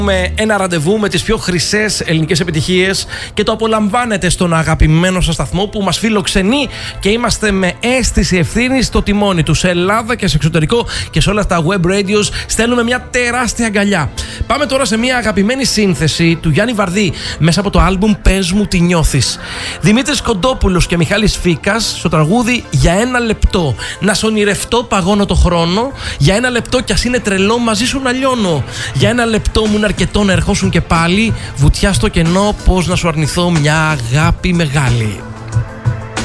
Με ένα ραντεβού με τις πιο χρυσές ελληνικές επιτυχίες και το απολαμβάνετε στον αγαπημένο σας σταθμό που μας φιλοξενεί και είμαστε με αίσθηση ευθύνης στο τιμόνι του σε Ελλάδα και σε εξωτερικό και σε όλα τα web radios. Στέλνουμε μια τεράστια αγκαλιά. Πάμε τώρα σε μια αγαπημένη σύνθεση του Γιάννη Βαρδί μέσα από το άλμπουμ «Πες μου τι νιώθεις». Δημήτρης Κοντόπουλος και Μιχάλης Φίκας στο τραγούδι «Για ένα λεπτό». Να σ' ονειρευτώ, παγώνω το χρόνο. Για ένα λεπτό κι ας είναι τρελό, μαζί σου να λιώνω. Για ένα λεπτό μου αρκετό να ερχόσουν και πάλι. Βουτιά στο κενό, πώς να σου αρνηθώ μια αγάπη μεγάλη.